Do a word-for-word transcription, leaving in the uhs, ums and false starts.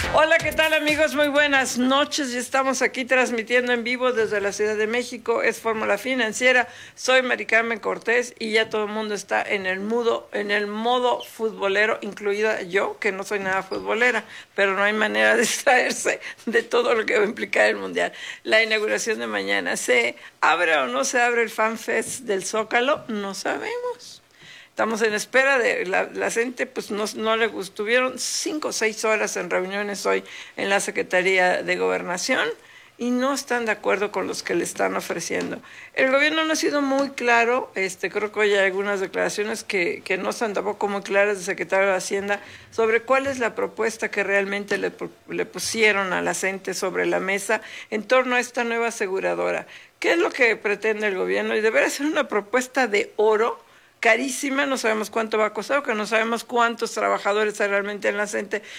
Hola, ¿qué tal amigos? Muy buenas noches. Ya estamos aquí transmitiendo en vivo desde la Ciudad de México. Es Fórmula Financiera. Soy Mari Carmen Cortés y ya todo el mundo está en el mudo, en el modo futbolero, incluida yo, que no soy nada futbolera, pero no hay manera de distraerse de todo lo que va a implicar el Mundial. La inauguración de mañana. ¿Se abre o no se abre el Fan Fest del Zócalo? No sabemos. Estamos en espera de la, la gente, pues no, no le gustó. Tuvieron cinco o seis horas en reuniones hoy en la Secretaría de Gobernación y no están de acuerdo con los que le están ofreciendo. El gobierno no ha sido muy claro, este, creo que hoy hay algunas declaraciones que, que no están tampoco muy claras del secretario de Hacienda sobre cuál es la propuesta que realmente le, le pusieron a la gente sobre la mesa en torno a esta nueva aseguradora. ¿Qué es lo que pretende el gobierno? Y debería ser una propuesta de oro, carísima, no sabemos cuánto va a costar, porque no sabemos cuántos trabajadores hay realmente en la gente